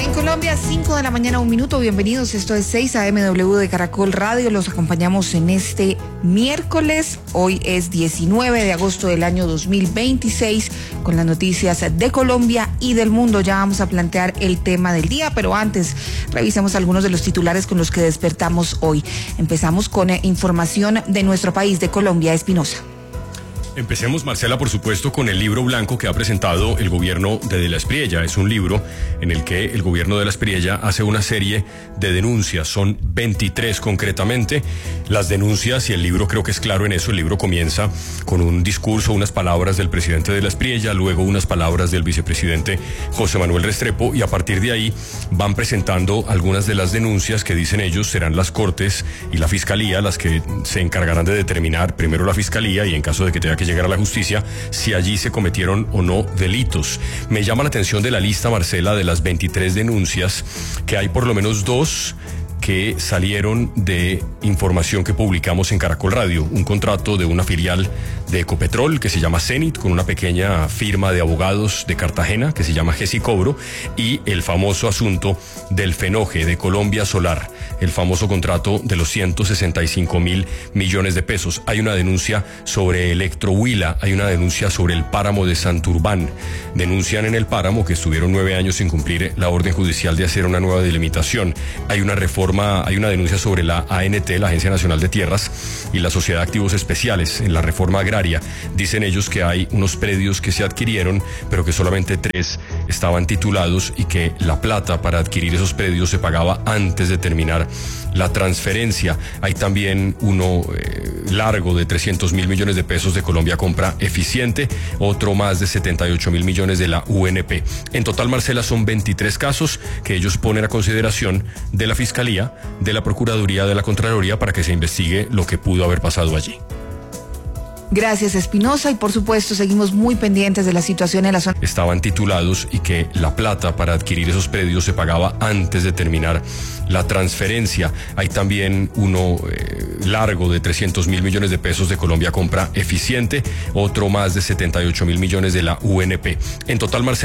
En Colombia, 5 de la mañana, 1 minuto. Bienvenidos. Esto es 6 AMW de Caracol Radio. Los acompañamos en este miércoles. Hoy es 19 de agosto del año 2026 con las noticias de Colombia y del mundo. Ya vamos a plantear el tema del día, pero antes revisemos algunos de los titulares con los que despertamos hoy. Empezamos con información de nuestro país, de Colombia. Espinosa. Empecemos, Marcela, por supuesto, con el libro blanco que ha presentado el gobierno de la Espriella. Es un libro en el que el gobierno de la Espriella hace una serie de denuncias. Son 23 concretamente. Las denuncias, y el libro creo que es claro en eso, el libro comienza con un discurso, unas palabras del presidente de la Espriella, luego unas palabras del vicepresidente José Manuel Restrepo, y a partir de ahí van presentando algunas de las denuncias que, dicen ellos, serán las Cortes y la Fiscalía las que se encargarán de determinar, primero la Fiscalía, y en caso de que tenga que llegar a la justicia, si allí se cometieron o no delitos. Me llama la atención de la lista, Marcela, de las 23 denuncias, que hay por lo menos 2 que salieron de información que publicamos en Caracol Radio. Un contrato de una filial de Ecopetrol que se llama Cenit, con una pequeña firma de abogados de Cartagena que se llama Gesicobro, y el famoso asunto del Fenoje de Colombia Solar, el famoso contrato de los 165.000 millones de pesos. Hay una denuncia sobre Electrohuila, hay una denuncia sobre el páramo de Santurbán. Denuncian en el páramo que estuvieron 9 años sin cumplir la orden judicial de hacer una nueva delimitación. Hay una denuncia sobre la ANT, la Agencia Nacional de Tierras, y la Sociedad de Activos Especiales en la reforma agraria. Dicen ellos que hay unos predios que se adquirieron, pero que solamente 3 estaban titulados y que la plata para adquirir esos predios se pagaba antes de terminar la transferencia. Hay también uno largo de 300.000 millones de pesos de Colombia Compra Eficiente, otro más de 78.000 millones de la UNP. En total, Marcela, son 23 casos que ellos ponen a consideración de la Fiscalía, de la Procuraduría, de la Contraloría, para que se investigue lo que pudo haber pasado allí. Gracias, Espinosa, y por supuesto seguimos muy pendientes de la situación en la zona. Estaban titulados y que la plata para adquirir esos predios se pagaba antes de terminar la transferencia. Hay también uno largo de 300.000 millones de pesos de Colombia Compra Eficiente, otro más de 78.000 millones de la UNP. En total, Marcelo,